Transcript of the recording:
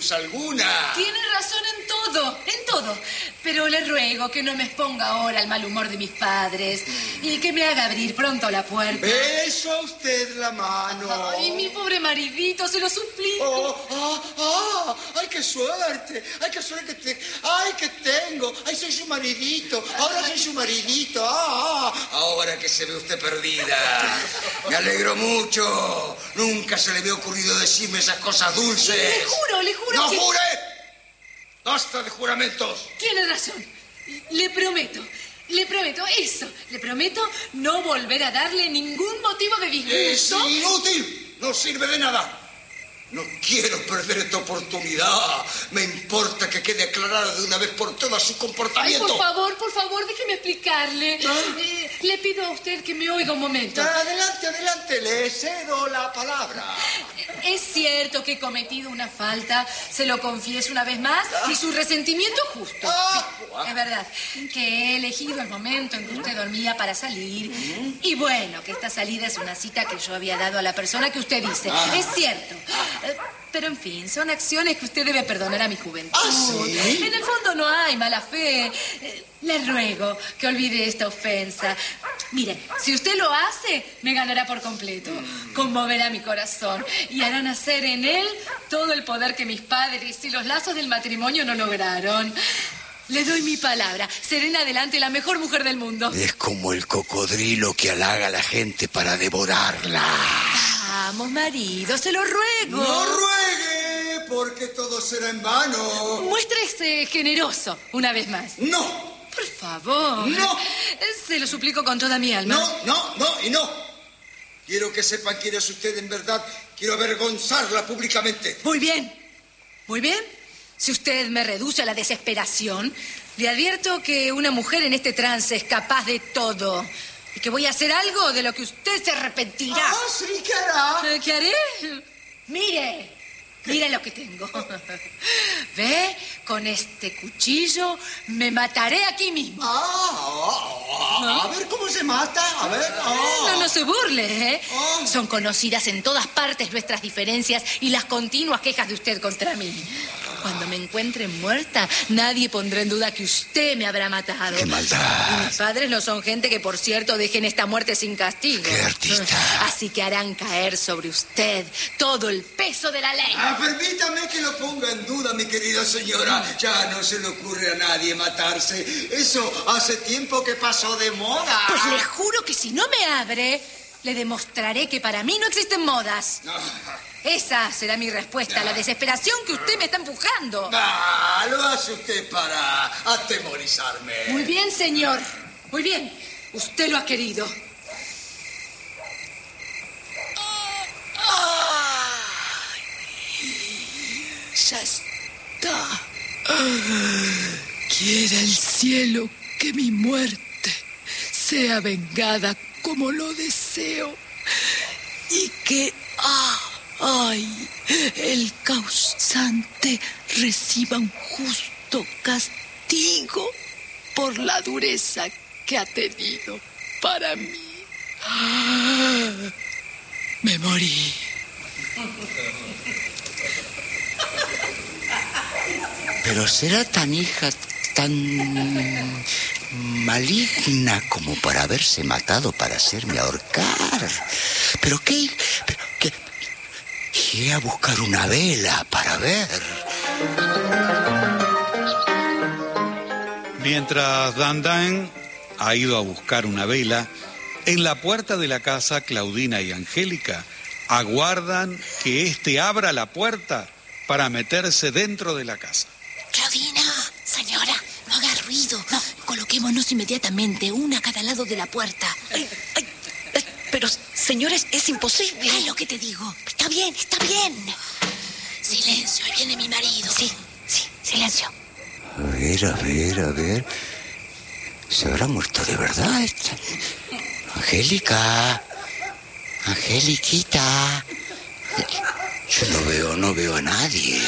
luz alguna. Tiene razón en todo. Pero le ruego que no me exponga ahora al mal humor de mis padres y que me haga abrir pronto la puerta. Beso a usted la mano. Ay, mi pobre maridito, se lo suplico. ¡Ay, qué suerte! ¡Ay, qué suerte que tengo! ¡Ay, soy su maridito! Ahora soy su maridito. Ahora que se ve usted perdida. Me alegro mucho. Nunca se le había ocurrido decirme esas cosas dulces. Le juro ¡No que... jure! ¡Basta de juramentos! Tiene razón. Le prometo eso. Le prometo no volver a darle ningún motivo de disgusto. Es inútil. No sirve de nada. No quiero perder esta oportunidad. Me importa que quede aclarado de una vez por todas su comportamiento. Ay, por favor, déjeme explicarle. Le pido a usted que me oiga un momento. Adelante, le cedo la palabra. Es cierto que he cometido una falta, se lo confieso una vez más, y su resentimiento es justo. Sí, es verdad, que he elegido el momento en que usted dormía para salir. Y bueno, que esta salida es una cita que yo había dado a la persona que usted dice. Es cierto. Pero en fin, son acciones que usted debe perdonar a mi juventud. ¿Sí? En el fondo no hay mala fe. Le ruego que olvide esta ofensa. Mire, si usted lo hace, me ganará por completo. Conmoverá mi corazón y hará nacer en él todo el poder que mis padres y los lazos del matrimonio no lograron. Le doy mi palabra. Seré en adelante la mejor mujer del mundo. Es como el cocodrilo que halaga a la gente para devorarla. Vamos, marido, se lo ruego. No ruegue, porque todo será en vano. Muéstrese generoso, una vez más. No. Por favor. No. Se lo suplico con toda mi alma. No. Quiero que sepan quién es usted en verdad. Quiero avergonzarla públicamente. Muy bien. Si usted me reduce a la desesperación, le advierto que una mujer en este trance es capaz de todo. Y que voy a hacer algo de lo que usted se arrepentirá. Sí, ¿qué hará? ¿Qué haré? Mire lo que tengo. ¿Ve? Con este cuchillo me mataré aquí mismo. A ver cómo se mata. A ver. No se burle, ¿eh? Son conocidas en todas partes nuestras diferencias y las continuas quejas de usted contra mí. Cuando me encuentre muerta, nadie pondrá en duda que usted me habrá matado. ¡Qué maldad! Y mis padres no son gente que, por cierto, dejen esta muerte sin castigo. ¡Qué artista! Así que harán caer sobre usted todo el peso de la ley. Permítame que lo ponga en duda, mi querida señora. Ya no se le ocurre a nadie matarse. Eso hace tiempo que pasó de moda. Pues le juro que si no me abre, le demostraré que para mí no existen modas. Esa será mi respuesta a la desesperación que usted me está empujando. Lo hace usted para atemorizarme. Muy bien, señor. Muy bien. Usted lo ha querido. Ya está. Quiera el cielo que mi muerte sea vengada como lo deseo y que el causante reciba un justo castigo por la dureza que ha tenido para mí. Me morí. Pero será tan maligna como para haberse matado para hacerme ahorcar. ¿Pero qué? Iré a buscar una vela para ver. Mientras Dandain ha ido a buscar una vela, en la puerta de la casa, Claudina y Angélica aguardan que éste abra la puerta para meterse dentro de la casa. Claudina, señora, no haga ruido. No, coloquémonos inmediatamente, una a cada lado de la puerta. Pero, señores, es imposible. Es lo que te digo. Está bien. Silencio, ahí viene mi marido. Sí, silencio. A ver. ¿Se habrá muerto de verdad esta? Angeliquita. Yo no veo a nadie.